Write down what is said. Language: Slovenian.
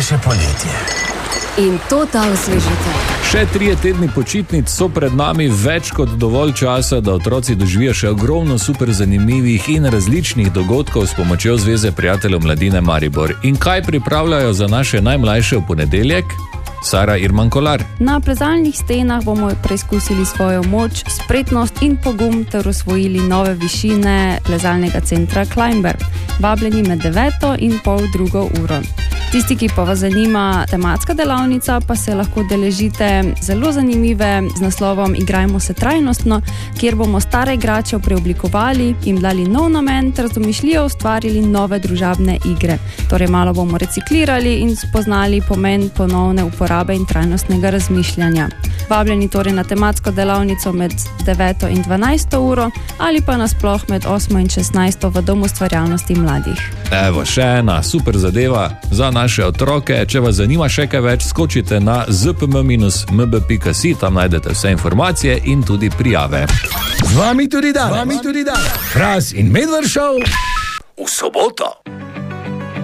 še poletje. In to ta osvežitev. Še 3 tedni počitnic so pred nami, več kot dovolj časa, da otroci doživijo še ogromno super zanimivih in različnih dogodkov s pomočjo Zveze prijateljev mladine Maribor. In kaj pripravljajo za naše najmlajše v ponedeljek? Sara Irman Kolar. Na plezalnih stenah bomo preizkusili svojo moč, spretnost in pogum ter osvojili nove višine plezalnega centra Climber. Vabljeni med 9 in pol 2 uro. Tisti, ki pa vas zanima tematska delavnica, pa se lahko deležite zelo zanimive z naslovom Igrajmo se trajnostno, kjer bomo stare igrače preoblikovali, jim dali nov namen ter z domišljijo ustvarili nove družabne igre. Torej malo bomo reciklirali in spoznali pomen ponovne uporabe in trajnostnega razmišljanja. Vabljeni torej na tematsko delavnico med 9 in 12 uro ali pa nasploh med 8 in 16 v Domu ustvarjalnosti mladih. Evo, še ena super zadeva za naše otroke. Če vas zanima še kaj več, skočite na zpm-mb.si, tam najdete vse informacije in tudi prijave. Z vami tudi dan. Fras in Medved Show v soboto.